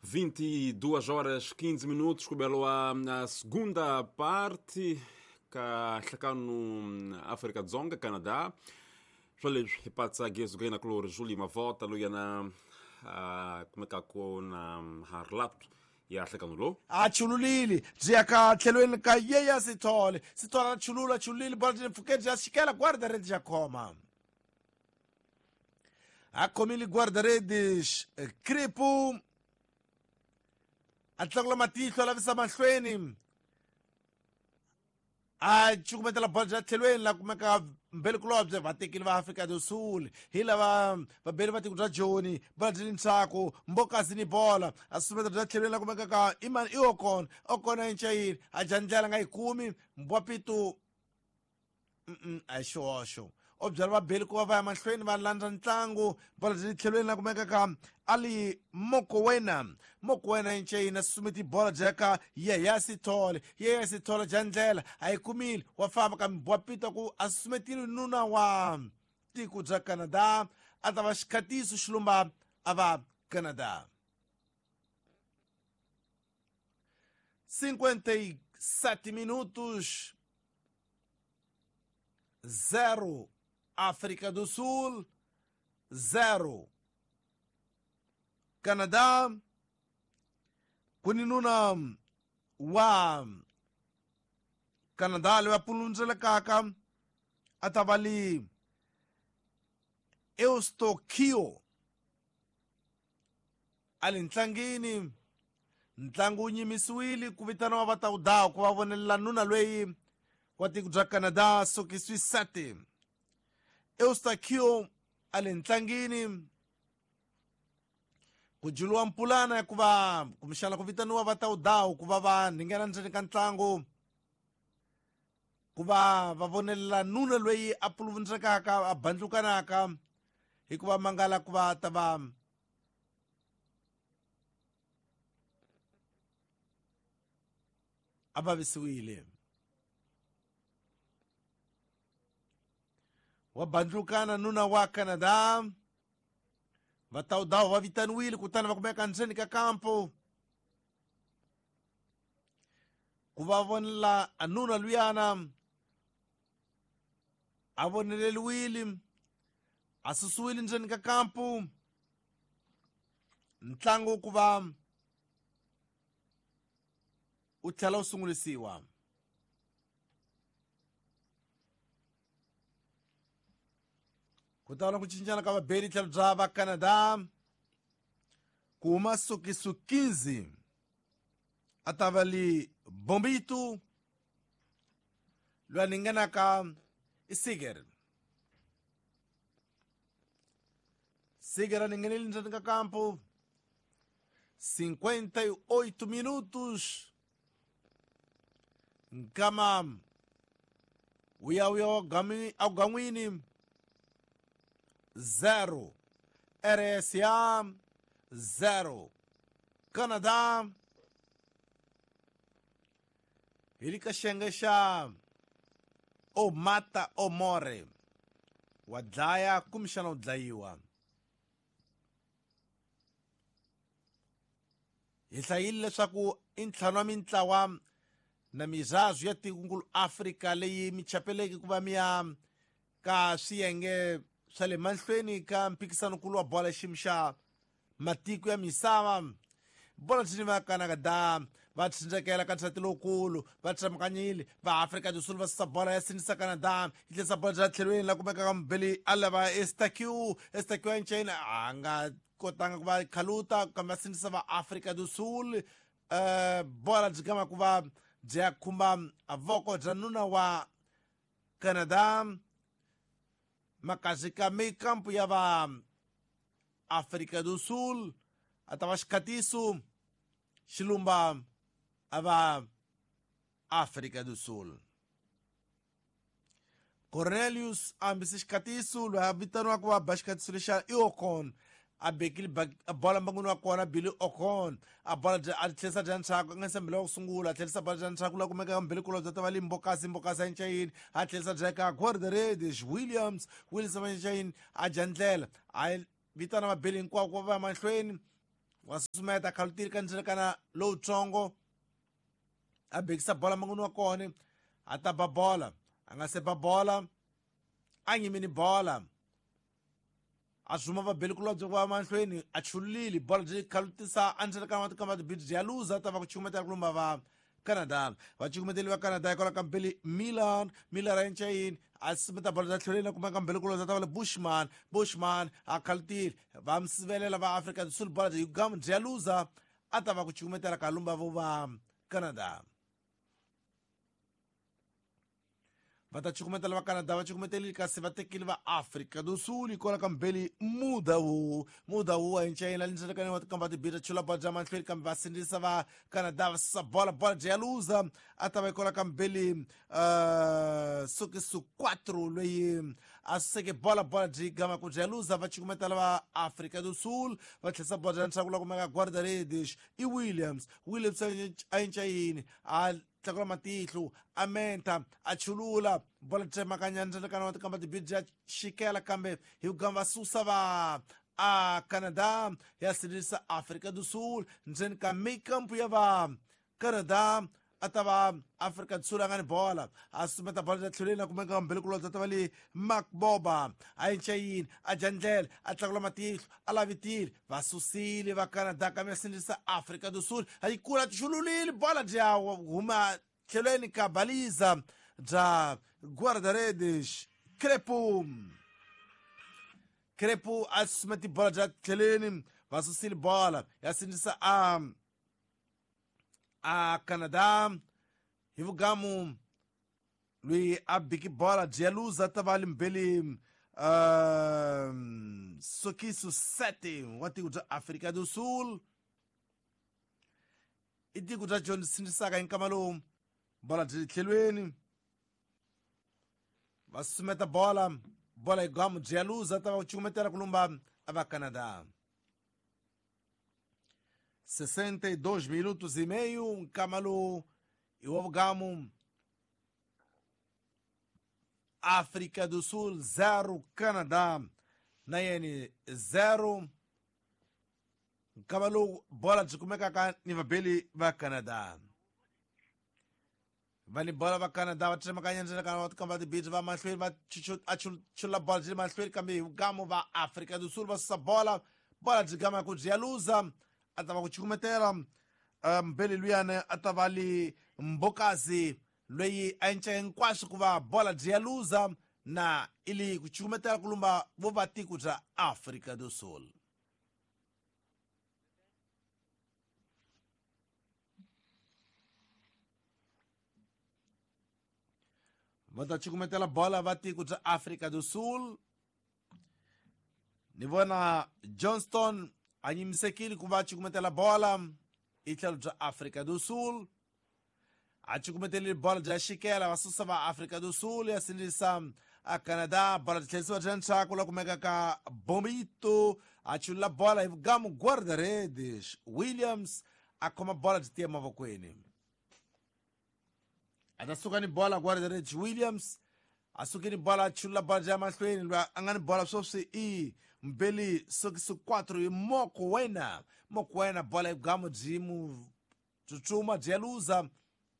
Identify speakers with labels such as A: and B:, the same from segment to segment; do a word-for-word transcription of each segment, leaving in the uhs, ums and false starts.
A: vinte e duas horas quinze minutos kubelo a segunda parte ka hlakanu Afrika Dzonga Canada jole hipatsa gezu gena klor juli mavota lo yana como é que na harlapt ya hlakanu lo
B: achululili dziyaka tlhelweni ka yeya sithole sithola chulula chulili bodi mfuketi ashikela guarda redi jakoma akomili guarda redi kripu atlakula matihlo lavisa mahlweni a cukumetela bodi ja tlhelweni la kumeka mbelikulobye vatekile va Afrika do Sul hi lava vabeli va tiko bya joni bodi ntsako mbokasi ni bola a susumetela bya tlhelweni la kumeka ka iman i okon okona inchayini a dya ndlela nga yi kumi mbwapitu mm a xoxo o byela vabeli ku va va ya mahlweni va landza ntlangu bodi tlhelweni la kumeka ka ali Mokoena Mokoena inchayini a susumeti bola jaka yeya sithole yeya sithole dya ndlela a yi kumile wa famba ka mbwapita ku a susumetile nuna wa tiko bya Canada a ta va xikhatiso xilumba a va Canada. cinquenta e sete minutos zero África do Sul zero Canada. Kuninuna wa Canada lewa pulunzela kaka atavali Eustokio ali ntlangini ntlangu wu nyimisiwile ku vitaniwa va ta udawu ku va vonelela nuna lweyi wa tiko bya Canada sokiswi sate Eustokio ali ntlangini ku juliwa mpulana ku va kumixana ku vitaniwa va ta udawu ku va va nghena ndzeni ka ntlangu ku va va vonelela nuna lweyi a puluvundzekaka a bandlukanaka hikuva mangala ku va ta va a vavisiwile wa bandlukana nuna wa Canada va ta udawu va vitaniwile kutani va kumeka ndzeni ka kampo ku va vonela a nuna luyana a voneleliwile a susiwile ndzeni ka kampo ntlangu ku va u tlhela u sungulisiwa. Ku ta va ku cincana ka vabeli tlhelo bya va Canada ku huma sokiso quinze a ta va li Bombito loyi a ningenaka i Seeger Seeger a ningenile ndzeni ka kampo cinquenta e oito minutos nkama wuya wuya wa gan'wini zero R S A zero Canada hi le ka xiyenge xa o mata o more wa dlaya kumbexana u dlayiwa. Hi hlayile leswaku i ntlhanu wa mintlawa na mizazu ya tikonkulu Afrika leyi mi chapeleke ku va mi ya ka swiyenge swa le mahlweni ka mphikisano-nkulu wa bola xiyimo xa matiko ya misava. Bola tshini va Canada va tshindzekela ka nsati lowukulu va tsamakanyile va Afrika do Sul va susa bola ya sinisa Canada yi tlherisa bola bya tlhelweni la kumeka ka mbeli a lava Eustokio Eustokio ya ncayini a nga kotanga ku va khaluta kambe a sinisa va Afrika do Sul. Uh, bola byi gama ku va byi ya khumba a voko bya nuna wa Canada makazi ka mekampu ya va Afrika do Sul a ta va xikhatiso xilumba a va Afrika do Sul. Cornelius ambisi xikhatiso loyi a vitaniwaka va ba xikhatiso lexa i Ocon a bekile a bola mbanguni wa kona Billy Ocon a bola a tlherisa bya ntshaku a nga se mbela ku sungula a tlherisa bola bya ntshaku la kumeka mbelekulo bya tava li mbokasi mbokasi ya ncayini a tlherisa bya ka Guarderedes Williams Williams ya ncayini a dya ndlela a vitana mabeli hinkwawo ku va mahlweni wa susumeta khalutiri kanjira kana lowutsongo a bekisa bola manguno wa kona a ta ba bola a nga se ba bola a nyimini bola a zuma vabelikulobye va mahlweni a chulile bola byi khalutisa anjela kana matikamba bidi bya luza ta va ku chukumetela kulumba va Canada va chukumeteli va Canada ikola kambeli Milan Milan ranchain a simeta bola bya tlheleni kuma kambeli kulo ta va Bushman Bushman a khalutile va msivelela va Africa du Sul bola byi gam bya luza a ta va ku chukumetela kalumba vo va Canada va ta chukumetela va Canada va chukumeteli kasi va tekile va Africa du Sul ikola kambeli Mudawu Mudawu a enchaina linjela kana va kamba tibita chula bola bya mahlweni kambe va sindisa va Canada va sisa bola bola bya luza a ta va ikola kambeli uh, Sukisu quattro loyi a seke bola bola byi gama ku bya luza va chukumetela va Africa du Sul va tlhesa bola bya ntsakula kumeka guarda redish i Williams Williams a enchaini a tlakula matihlo a menta a chulula bola tsemakanyandlela kana va kamba tibidi bya xikela kambe hi ku gama va susa va a Canada ya sindisa Africa du Sul ndzeni ka makampu ya va Canada a ta va Africa du Sul a nga ni bola a sumeta bola bya tlheleni a kumeka mbelekulo ta va le Makboba a enchayini a jandlela a tlakula matihlo a lavitile va susile va Canada kambe ya sindisa Africa du Sul a yi kula chululile bola bya huma tlhelweni ka baliza bya guarda redish Crepu Crepu a sumeti bola bya tlheleni va susile bola ya sindisa a a Canada hi vugamu loyi a biki bola bya luza ta va limbeli uh, Sokisu sete wa tiko bya Africa du Sul i tiko bya John sindisaka hi nkama lowu bola byi tlhelweni va sumeta bola bola hi gamu bya luza ta va chukumetela kulumba a va Canada sessenta e dois minutos e meio nkama lowu i wa vugamu África do Sul zero Canada na yeni zero nkama lowu bola byi kumekaka ni vabeli va Canada va ni bola va Canada va tsemakanyandlela kana va tikamba tibidi va mahlweni va a chula bola byi le mahlweni kambe hi vugamu va Africa do Sul va susa bola bola byi gama ku byi ya luza a ta va ku chukumetela mbeli luyani a ta va li Mbokazi loyi a enca hinkwaswo ku va bola byi ya luza na ili ku chukumetela kulumba vo va tiko bya Africa do Sul va ta chukumetela bola va tiko bya Africa do Sul ni vona Johnston a nyimisekile ku va chukumetela bola i tlhelo bya Africa do Sul a chukumetele bola bya xikela va susa va Africa do Sul ya sindisa a Canada bola byi tlherisiwa bya ntshaku la kumeka ka Bomito a chulula bola hi vugamu guarda redish Williams a khoma bola byi tiya mavokweni a ta suka ni bola guarda redish Williams a suki ni bola a chulula bola bya mahlweni loyi a nga ni bola sweswi i mbeli Sokisu quattro hi Mokoena Mokoena bola hi vugamu byi mu tsutsuma byi ya luza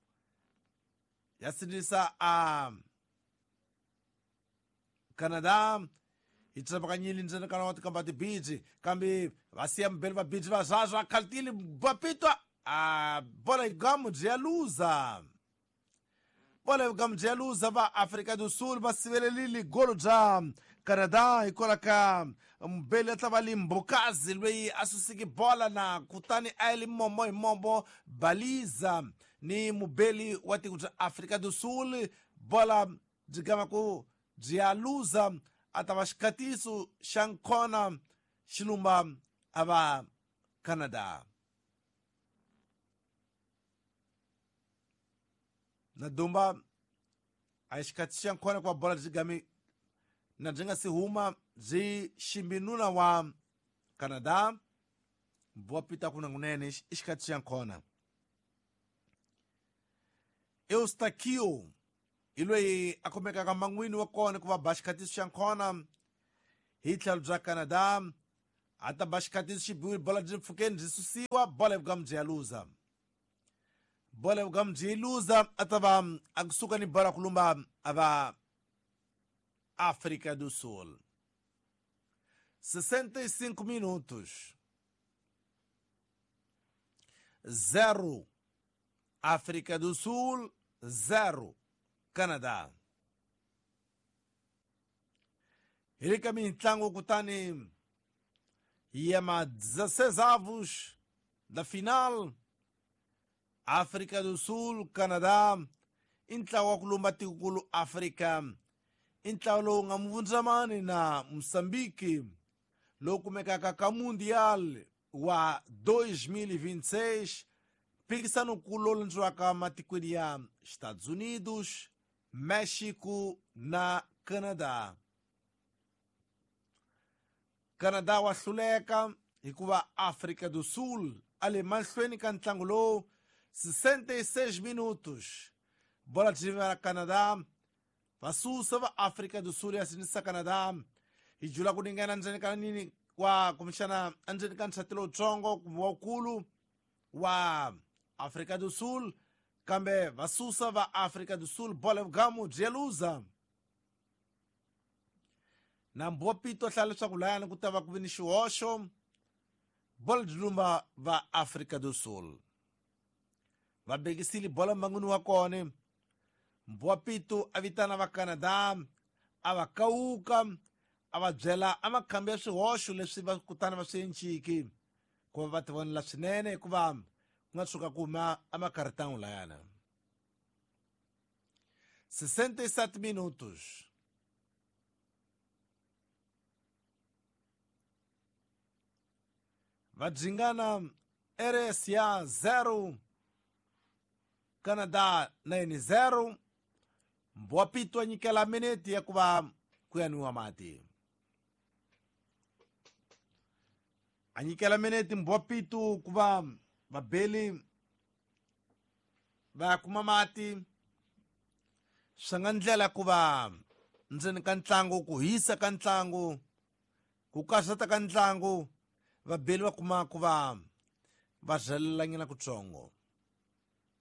B: ya sindisa a Canada hi tsemakanyile ndzeni kana wa tikamba tibidi kambe va siya mbeli va bidi va zwazwa khalutile va pitwa a bola hi vugamu byi ya luza bola hi vugamu byi ya luza va Africa do Sul va sivelelile golo bya Canada hikola ka mbeli a ta va li Mbokazi loyi a susiki bola na kutani a yi li mombo hi mombo baliza ni mubeli wa tiko bya Africa do Sul bola byi gama ku byi ya luza a ta va xikatiso xa nkhona xilumba a va Canada na dumba a hi xikatiso xa nkhona ku va bola byi gami na byi nga si huma byi ximbinuna wa Canada wa pita ku nangunene i xikatiso xa nkhona Eustakio hi loyi a kumekaka man'wini wa kona ku va ba xikatiso xa nkhona hi tlhelo bya Canada ata bashikati shibiwi bola jipfukeni jisusiwa bola gamji yaluza bola gamji yaluza ataba agsuka ni bola kulumba aba África do Sul. sessenta e cinco minutos. Zero África do Sul, zero Canadá. Ele caminha tango kutani yama dezesseis avos da final. África do Sul, Canadá. Intawa kulumba tikulu África. Intawa lo ngamuvunzamani na Moçambique. Lo kumekaka mundial wa dois mil e vinte e seis. Pensando kulolonjwaka matikuria Estados Unidos, México na Canadá. Canadá wa suleka ikuwa África do Sul. Alemanha sueni cantangulo sessenta e seis minutos. Bola de Canadá. Vasusa wa África do Sul yasinisa Canadá. Ijula kuningana njani kanini kwa kumishana njani kansatilo chongo kumwa ukulu wa África do Sul. Kambe vasusa wa África do Sul bola gamu jeluza. Na mbopito hlalo chakulana kutava kuvinishi osho. Bola jilumba va África do Sul. Va begisili bola mbangunu wakone. Mbopito avitana va Canadá. Ava kauka. Ava jela ama kambia shi osho leswi va kutana va shenchiki. Kuva va tivoni la swinene kuva kungatsuka kuma ama karitang layana. sessenta e sete minutos. Vajingana R S A zero, Canadá nine zero. Mbwapito anyikela mineti ya kuwa kuyanuwa mati. Anyikela mineti mbwapito kuwa babeli va kuma mati. Sangandlela kuwa nzeni kantlangu kuhisa kantlangu kukasata kantlangu. Vabeli va kuma kuva va zhelelanyela kutsongo.